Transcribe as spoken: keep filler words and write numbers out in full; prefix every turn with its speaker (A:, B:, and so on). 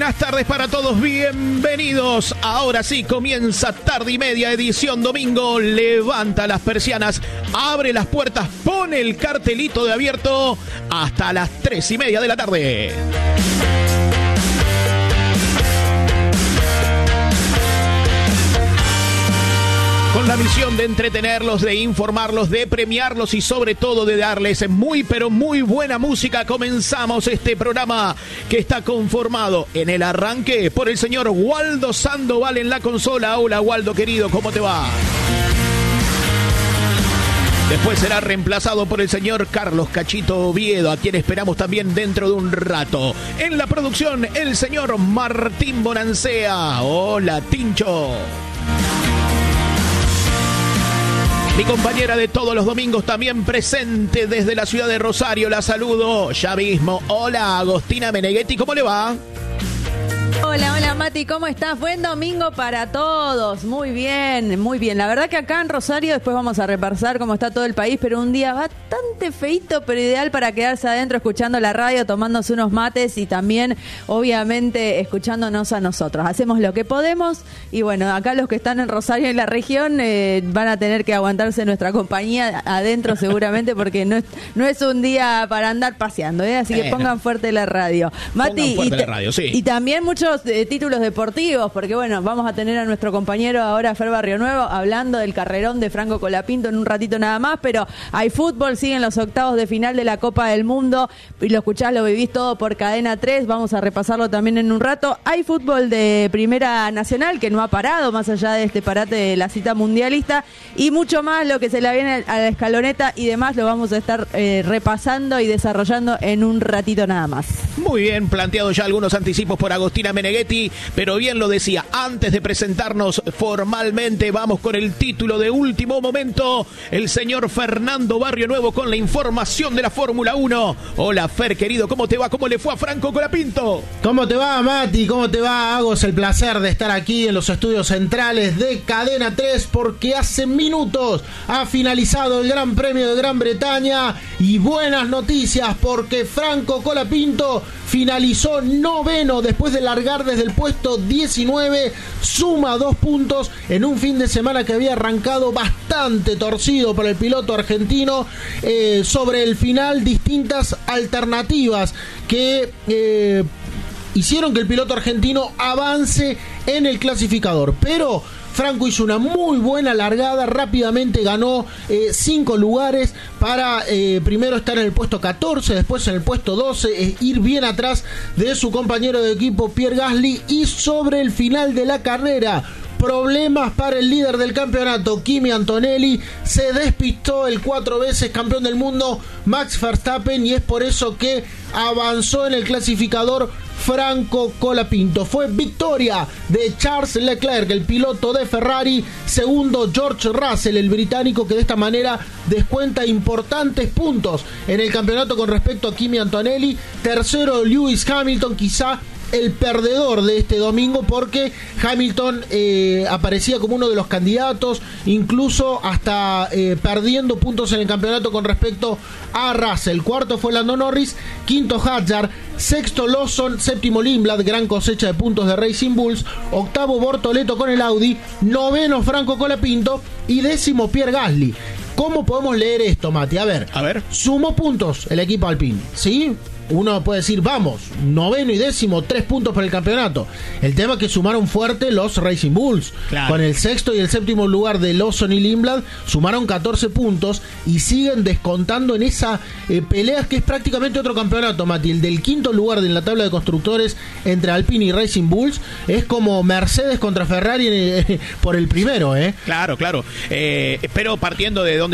A: buenas tardes para todos, bienvenidos. Ahora sí comienza Tarde y Media, edición domingo. Levanta las persianas, abre las puertas, pone el cartelito de abierto hasta las tres y media de la tarde. Con la misión de entretenerlos, de informarlos, de premiarlos y sobre todo de darles muy pero muy buena música, comenzamos este programa que está conformado en el arranque por el señor Waldo Sandoval en la consola. Hola Waldo querido, ¿cómo te va? Después será reemplazado por el señor Carlos Cachito Oviedo, a quien esperamos también dentro de un rato. En la producción, el señor Martín Bonancea. Hola Tincho. Mi compañera de todos los domingos también presente desde la ciudad de Rosario. La saludo ya mismo. Hola, Agostina Meneghetti, ¿cómo le va?
B: Hola, hola Mati, ¿cómo estás? Buen domingo para todos. Muy bien, muy bien. La verdad que acá en Rosario, después vamos a repasar cómo está todo el país, pero un día bastante feito, pero ideal para quedarse adentro escuchando la radio, tomándose unos mates y también, obviamente, escuchándonos a nosotros. Hacemos lo que podemos y bueno, acá los que están en Rosario y la región eh, van a tener que aguantarse nuestra compañía adentro seguramente porque no es, no es un día para andar paseando, ¿eh? Así que eh, pongan fuerte la radio. Mati,
A: fuerte
B: y,
A: la radio, sí.
B: Y también muchos de títulos deportivos, porque bueno, vamos a tener a nuestro compañero ahora Fer Barrio Nuevo hablando del carrerón de Franco Colapinto en un ratito nada más, pero hay fútbol, siguen los octavos de final de la Copa del Mundo y lo escuchás, lo vivís todo por Cadena tres, vamos a repasarlo también en un rato. Hay fútbol de Primera Nacional que no ha parado más allá de este parate de la cita mundialista y mucho más lo que se le viene a la escaloneta y demás lo vamos a estar eh, repasando y desarrollando en un ratito nada más.
A: Muy bien, planteado ya algunos anticipos por Agostina Meneghetti, pero bien lo decía, antes de presentarnos formalmente, vamos con el título de último momento, el señor Fernando Barrio Nuevo con la información de la Fórmula uno. Hola Fer, querido, ¿cómo te va? ¿Cómo le fue a Franco Colapinto?
C: ¿Cómo te va, Mati? ¿Cómo te va? Hago el placer de estar aquí en los estudios centrales de Cadena tres porque hace minutos ha finalizado el Gran Premio de Gran Bretaña y buenas noticias porque Franco Colapinto finalizó noveno después de largar desde el puesto diecinueve, suma dos puntos en un fin de semana que había arrancado bastante torcido para el piloto argentino. Eh, sobre el final, distintas alternativas que eh, hicieron que el piloto argentino avance en el clasificador, pero Franco hizo una muy buena largada, rápidamente ganó eh, cinco lugares para eh, primero estar en el puesto catorce, después en el puesto doce, eh, ir bien atrás de su compañero de equipo Pierre Gasly y sobre el final de la carrera, problemas para el líder del campeonato, Kimi Antonelli, se despistó el cuatro veces campeón del mundo Max Verstappen y es por eso que avanzó en el clasificador Franco Colapinto. Fue victoria de Charles Leclerc, el piloto de Ferrari, segundo George Russell, el británico, que de esta manera descuenta importantes puntos en el campeonato con respecto a Kimi Antonelli, tercero Lewis Hamilton, quizá el perdedor de este domingo porque Hamilton eh, aparecía como uno de los candidatos, incluso hasta eh, perdiendo puntos en el campeonato con respecto a Russell. Cuarto fue Lando Norris, quinto Hadjar, sexto Lawson, séptimo Lindblad, gran cosecha de puntos de Racing Bulls, octavo Bortoleto con el Audi, noveno Franco Colapinto y décimo Pierre Gasly. ¿Cómo podemos leer esto, Mati? A ver,
A: a ver.
C: Sumó puntos el equipo Alpine, ¿sí? Uno puede decir, vamos, noveno y décimo, tres puntos para el campeonato. El tema es que sumaron fuerte los Racing Bulls.
A: Claro.
C: Con el sexto y el séptimo lugar de Lawson y Lindblad, sumaron catorce puntos y siguen descontando en esa eh, pelea que es prácticamente otro campeonato, Mati. El del quinto lugar de la tabla de constructores entre Alpine y Racing Bulls es como Mercedes contra Ferrari eh, por el primero, ¿eh?
A: Claro, claro. Eh, pero partiendo de donde